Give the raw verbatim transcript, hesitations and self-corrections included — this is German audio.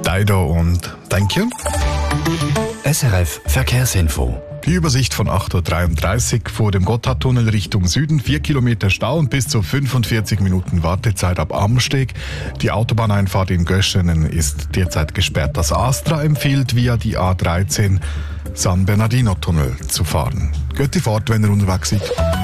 Daido und Danke. S R F Verkehrsinfo. Die Übersicht von acht Uhr dreiunddreißig vor dem Gotthardtunnel Richtung Süden. vier Kilometer Stau und bis zu fünfundvierzig Minuten Wartezeit ab Amsteg. Die Autobahneinfahrt in Göschenen ist derzeit gesperrt. Das Astra empfiehlt, via die A dreizehn San Bernardino-Tunnel zu fahren. Geht die Fahrt, wenn ihr unterwegs seid.